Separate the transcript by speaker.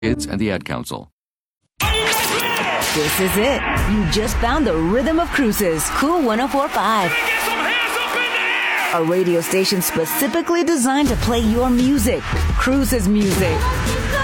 Speaker 1: Kids and the Ad Council.
Speaker 2: This is it. You just found the rhythm of Cruises. Cool 104.5. A radio station specifically designed to play your music. Cruises music.